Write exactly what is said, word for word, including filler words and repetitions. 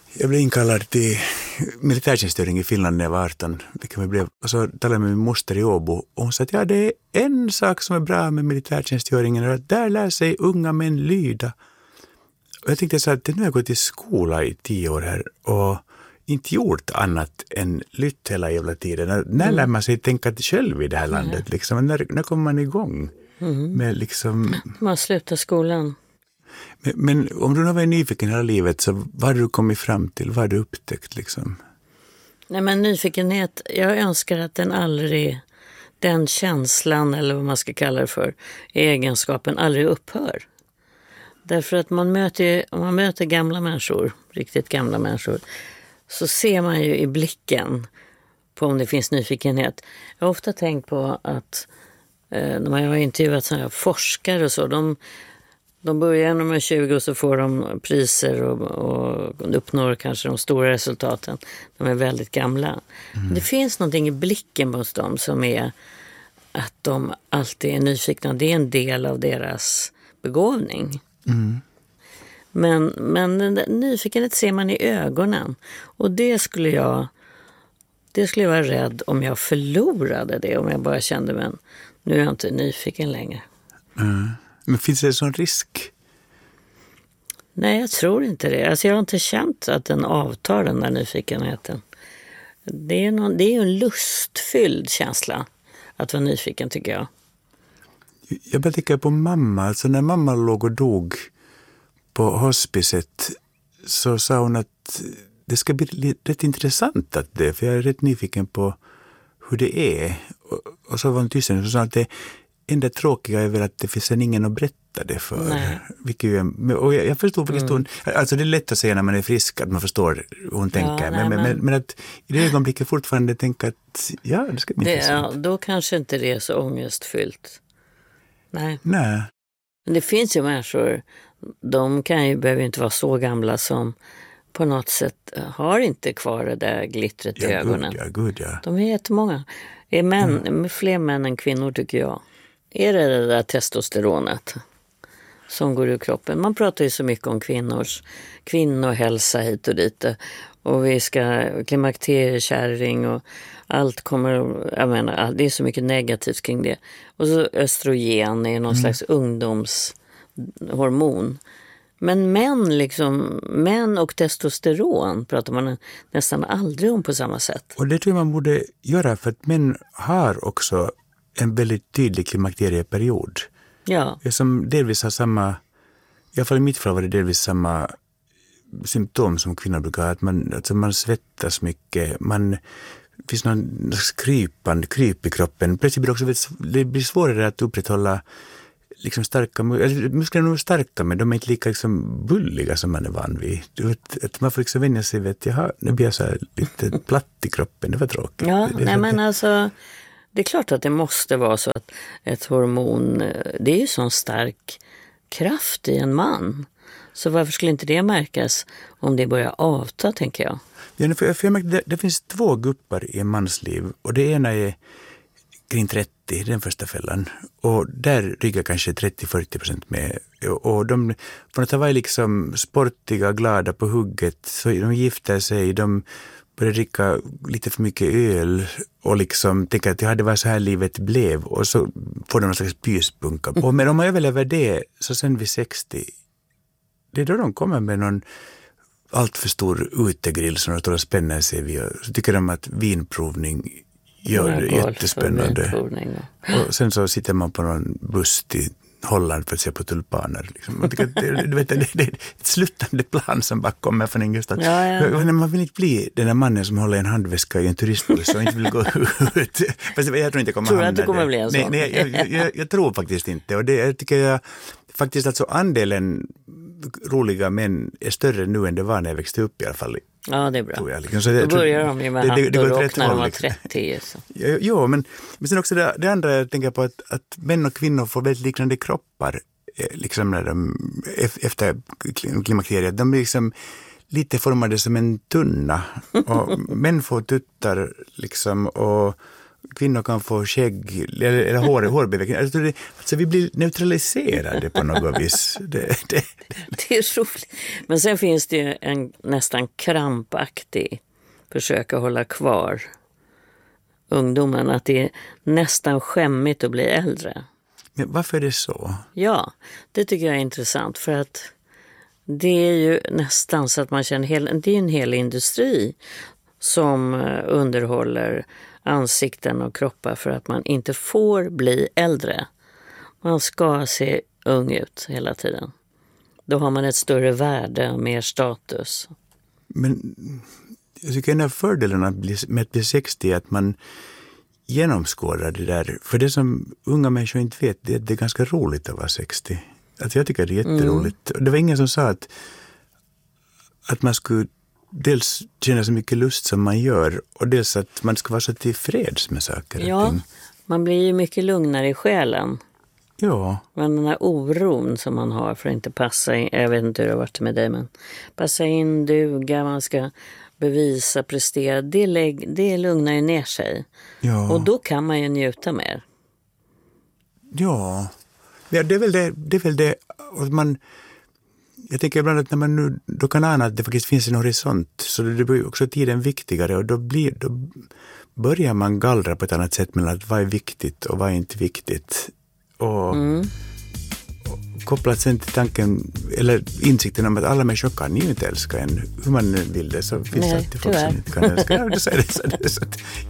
Jag blev inkallad till militärtjänstgöring i Finland när jag var arton. Vilket jag blev. Och så talade jag med min moster i Åbo. Och hon sa att ja, det är en sak som är bra med militärtjänstgöringen. Och att där lär sig unga män lyda. Och jag tänkte så att nu har jag gått i skola i tio år här. Och inte gjort annat än lytt hela jävla tiden. När, mm. när lär man sig tänka själv i det här landet? Mm. Liksom? När, när kommer man igång? Mm. Med liksom... Man slutar skolan. Men, men om du har varit nyfiken hela livet, så vad har du kommit fram till? Vad har du upptäckt liksom? Nej, men nyfikenhet, jag önskar att den aldrig, den känslan eller vad man ska kalla det för, egenskapen aldrig upphör. Därför att man möter, om man möter gamla människor, riktigt gamla människor, så ser man ju i blicken på om det finns nyfikenhet. Jag har ofta tänkt på att eh, när man har intervjuat sådana här forskare och så, de, de börjar när de är tjugo och så får de priser och, och uppnår kanske de stora resultaten. De är väldigt gamla. Mm. Det finns någonting i blicken hos dem som är att de alltid är nyfikna. Det är en del av deras begåvning. Mm. Men, men nyfikenhet ser man i ögonen. Och det skulle jag det skulle jag vara rädd om jag förlorade det. Om jag bara kände, men nu är jag inte nyfiken längre. Mm. Men finns det en sån risk? Nej, jag tror inte det. Alltså jag har inte känt att den avtar, den där nyfikenheten. Det är, någon, det är en lustfylld känsla att vara nyfiken, tycker jag. Jag bara tänker på mamma. Alltså när mamma låg och dog på hospicet så sa hon att det ska bli rätt intressant att det, för jag är rätt nyfiken på hur det är. Och, och så var hon tyst och sa att det enda tråkiga är väl att det finns ingen att berätta det för. Vilket ju, och jag, jag förstår faktiskt mm. hon, alltså det är lätt att säga när man är frisk att man förstår hur hon tänker. Ja, nej, men, men, men, men att i det ögonblicket fortfarande tänka att ja, det ska bli det, intressant. Ja, då kanske inte det är så ångestfyllt. Nej. Nej. Men det finns ju människor, de kan ju, behöver inte vara så gamla som på något sätt har inte kvar det där glittret i ja, ögonen. Gud, ja, gud, ja. De är jättemånga. Är män, mm. fler män än kvinnor tycker jag. Är det det där testosteronet som går ur kroppen? Man pratar ju så mycket om kvinnors kvinnohälsa hit och dit. Och vi ska klimakteriekärring och allt kommer, jag menar, det är så mycket negativt kring det. Och så östrogen är någon mm. slags ungdomshormon. Men män, liksom, män och testosteron pratar man nästan aldrig om på samma sätt. Och det tror jag man borde göra, för att män har också en väldigt tydlig klimakterieperiod. Ja. Som delvis har samma, i alla fall i mitt fall var det delvis samma symptom som kvinnor brukar ha. Att man, alltså man svettas mycket, man det finns någon krypande, kryp i kroppen. Plötsligt blir det också det blir svårare att upprätthålla liksom starka, musklerna är nog starka, men de är inte lika liksom bulliga som man är van vid. Du vet, att man får liksom vänja sig vid att jaha, nu blir jag så här lite platt i kroppen, det var tråkigt. Ja, det, det nej men det. alltså, det är klart att det måste vara så att ett hormon, det är ju sån stark kraft i en man. Så varför skulle inte det märkas om det börjar avta, tänker jag? Ja, för, för jag märker, det, det finns två grupper i en mans liv, och det ena är kring trettio, den första fällan. Och där ryggar kanske trettio till fyrtio procent med. Och de, från att ha varit liksom sportiga, glada på hugget, så de gifter sig, de börjar dricka lite för mycket öl och liksom tänker att ja, det var så här livet blev. Och så får de någon slags pyspunka. Och men om man överlever det, så sen vid sextio, det är då de kommer med någon allt för stor utegrill som de står och spänner sig vid. Så tycker de att vinprovning gör det jättespännande. Och sen så sitter man på någon buss till Holland för att se på tulpaner. Liksom. Man tycker att det, du vet, det, det är ett sluttande plan som bara kommer från ingenstans. Ja, ja. Man vill inte bli den där mannen som håller en handväska i en turistbuss och inte vill gå ut. Fast jag tror inte kommer tror du att det kommer bli en sån? Nej, nej jag, jag, jag tror faktiskt inte. Och det jag tycker jag faktiskt alltså andelen roliga män är större nu än det var när jag växte upp i alla fall. Ja, det är bra. Jag, liksom. Så det, Då börjar de ju med hatt och rock när de var liksom. trettio. Så. Jo, jo, men, men sen också det, det andra jag tänker på att, att män och kvinnor får väldigt liknande kroppar liksom när de, efter klimakteriet. De blir liksom lite formade som en tunna. Och män får tuttar liksom och, kvinnor kan få skägg eller, eller hår, hårbeväxning. Alltså, det, alltså vi blir neutraliserade på något vis. Det, det, det. det är roligt. Men sen finns det ju en nästan krampaktig försök att hålla kvar ungdomen. Att det är nästan skämmigt att bli äldre. Men varför är det så? Ja, det tycker jag är intressant. För att det är ju nästan så att man känner hel, det är en hel industri som underhåller ansikten och kroppar för att man inte får bli äldre. Man ska se ung ut hela tiden. Då har man ett större värde och mer status. Men jag tycker en av fördelarna med att bli sextio är att man genomskådar det där. För det som unga människor inte vet, det är, det är ganska roligt att vara sextio. Alltså jag tycker det är jätteroligt. Mm. Det var ingen som sa att, att man skulle dels känna så mycket lust som man gör och dels att man ska vara så tillfreds med saker. Ja, man blir ju mycket lugnare i själen. Ja. Men den här oron som man har för att inte passa in, jag vet inte hur det har varit med dig, men passa in, duga, man ska bevisa, prestera, det, lägg, det lugnar ju ner sig. Ja. Och då kan man ju njuta mer. Ja, ja det är väl det, det, är väl det att man, jag tänker ibland att när man nu, då kan ana att det faktiskt finns en horisont, så det blir också tiden viktigare och då, blir, då börjar man gallra på ett annat sätt mellan att vad är viktigt och vad är inte viktigt. Och, mm. och kopplat sen till tanken, eller insikten om att alla människor kan ju inte älska en, hur man vill det, så finns det alltid folk som inte kan älska. Ja, det, så är det, så är det, så att,